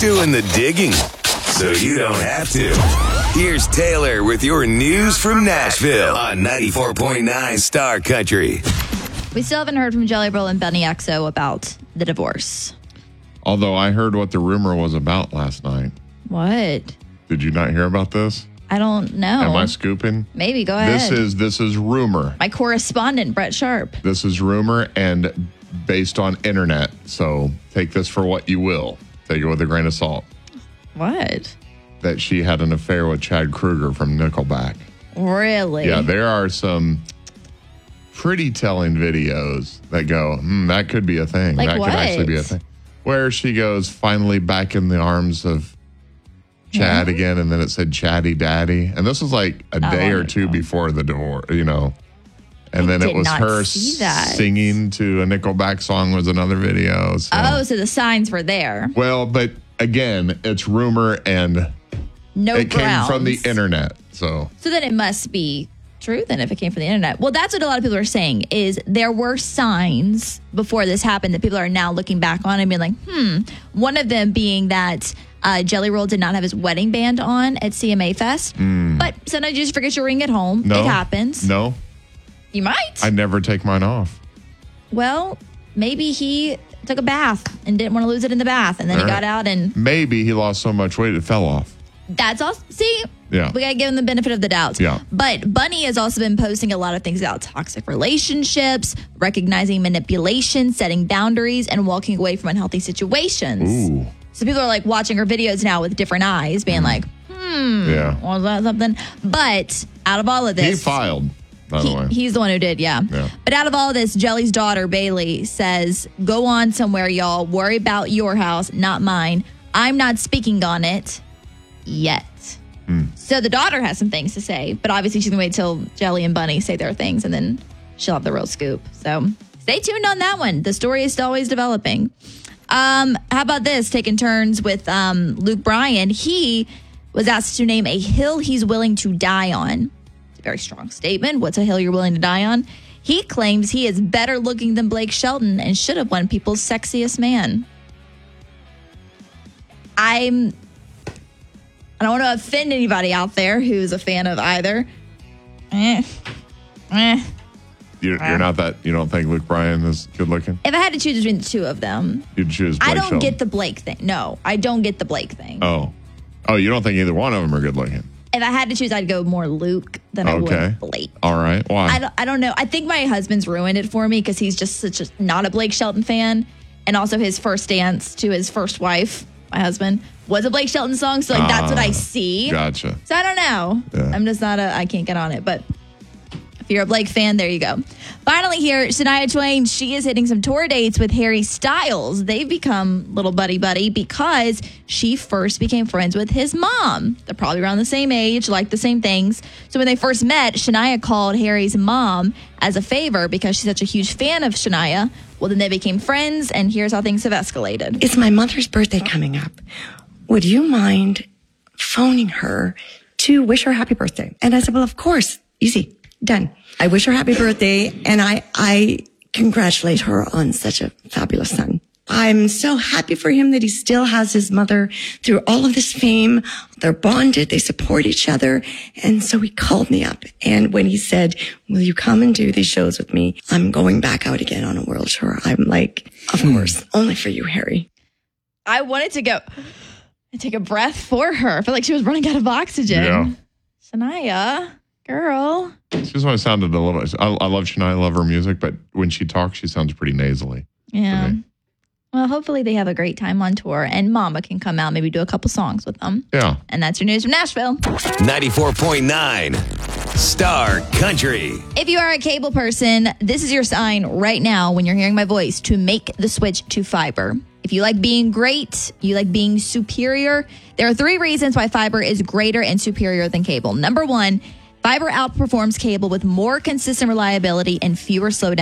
doing the digging, so you don't have to. Here's Taylor with your news from Nashville on 94.9 Star Country. We still haven't heard from Jelly Roll and Bunny XO about the divorce. Although I heard what the rumor was about last night. What? Did you not hear about this? I don't know. Am I scooping? Maybe, go ahead. This is rumor. My correspondent, Brett Sharp. This is rumor and based on internet. So take this for what you will. Take it with a grain of salt. What? That she had an affair with Chad Kroeger from Nickelback. Really? Yeah, there are some pretty telling videos that go, that could be a thing. Like that what? could actually be a thing. Where she goes finally back in the arms of Chad again, and then it said Chatty Daddy. And this was like a day or two before the divorce, And then it was her singing to a Nickelback song was another video. So. So the signs were there. Well, but again, it's rumor and it came from the internet. So then it must be true then if it came from the internet. Well, that's what a lot of people are saying is there were signs before this happened that people are now looking back on and being like, one of them being that Jelly Roll did not have his wedding band on at CMA Fest. But sometimes you just forget your ring at home. No, it happens. No. You might. I never take mine off. Well, maybe he took a bath and didn't want to lose it in the bath. And then he got out and... Maybe he lost so much weight it fell off. That's all. See? Yeah. We got to give him the benefit of the doubt. Yeah. But Bunny has also been posting a lot of things about toxic relationships, recognizing manipulation, setting boundaries, and walking away from unhealthy situations. Ooh. So people are like watching her videos now with different eyes, being like, yeah. was that something? But out of all of this... He filed, by the way. He's the one who did, yeah. But out of all of this, Jelly's daughter, Bailey, says, go on somewhere, y'all. Worry about your house, not mine. I'm not speaking on it yet. So the daughter has some things to say, but obviously she's going to wait till Jelly and Bunny say their things, and then she'll have the real scoop. So stay tuned on that one. The story is always developing. How about this? Taking turns with Luke Bryan. He was asked to name a hill he's willing to die on. It's a very strong statement. What's a hill you're willing to die on? He claims he is better looking than Blake Shelton and should have won People's Sexiest Man. I don't want to offend anybody out there who's a fan of either. You're not that, you don't think Luke Bryan is good looking? If I had to choose between the two of them, you'd choose Blake Shelton. Shelton. Get the Blake thing. No, I don't get the Blake thing. Oh, you don't think either one of them are good looking? If I had to choose, I'd go more Luke than I would Blake. All right. Why? I don't know. I think my husband's ruined it for me because he's just not a Blake Shelton fan. And also his first dance to his first wife, my husband, was a Blake Shelton song. So that's what I see. Gotcha. So I don't know. Yeah. I'm just not I can't get on it. But if you're a Blake fan, there you go. Finally here, Shania Twain, she is hitting some tour dates with Harry Styles. They've become little buddy-buddy because she first became friends with his mom. They're probably around the same age, like the same things. So when they first met, Shania called Harry's mom as a favor because she's such a huge fan of Shania. Well, then they became friends, and here's how things have escalated. It's my mother's birthday coming up. Would you mind phoning her to wish her happy birthday? And I said, well, of course. Easy. Done. I wish her happy birthday, and I congratulate her on such a fabulous son. I'm so happy for him that he still has his mother through all of this fame. They're bonded. They support each other. And so he called me up. And when he said, will you come and do these shows with me? I'm going back out again on a world tour. I'm like, of course, only for you, Harry. I wanted to go and take a breath for her. I felt like she was running out of oxygen. Yeah. Shania, girl. She just want to sound a little. I love Shania. I love her music, but when she talks, she sounds pretty nasally. Yeah. Well, hopefully they have a great time on tour, and Mama can come out, maybe do a couple songs with them. Yeah. And that's your news from Nashville. 94.9 Star Country. If you are a cable person, this is your sign right now when you're hearing my voice to make the switch to fiber. If you like being great, you like being superior, there are 3 reasons why fiber is greater and superior than cable. Number 1, fiber outperforms cable with more consistent reliability and fewer slowdowns.